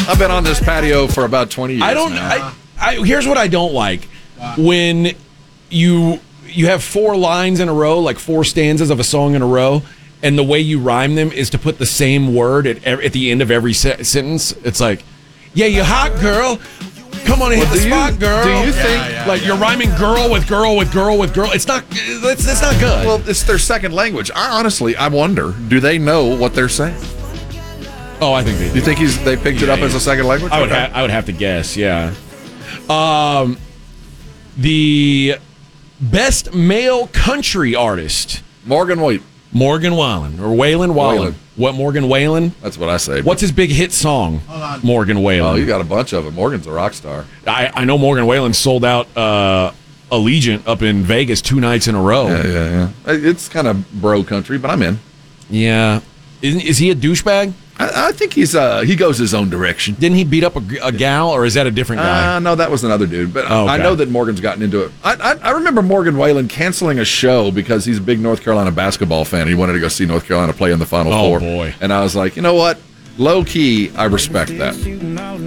I've been on this patio for about 20 years now. Here's what I don't like. When you have 4 lines in a row, like 4 stanzas of a song in a row, and the way you rhyme them is to put the same word at the end of every sentence. It's like, yeah, you hot girl. Come on and hit the spot, girl. Do you think you're rhyming girl with girl with girl with girl? It's not. That's not good. Well, it's their second language. I wonder, do they know what they're saying? Oh, I think they do. You think they picked it up as a second language? I would have to guess. Yeah. The best male country artist, Morgan Wallen. Morgan Wallen or Waylon Wallen. What, Morgan Wallen? That's what I say. What's his big hit song? Morgan Wallen. Oh, you got a bunch of them. Morgan's a rock star. I know Morgan Wallen sold out Allegiant up in Vegas 2 nights in a row. Yeah. It's kind of bro country, but I'm in. Yeah. Is he a douchebag? I think he goes his own direction. Didn't he beat up a gal, or is that a different guy? No, that was another dude. But Okay. I know that Morgan's gotten into it. I remember Morgan Wallen canceling a show because he's a big North Carolina basketball fan. He wanted to go see North Carolina play in the Final Four. Oh, boy. And I was like, you know what? Low key, I respect that.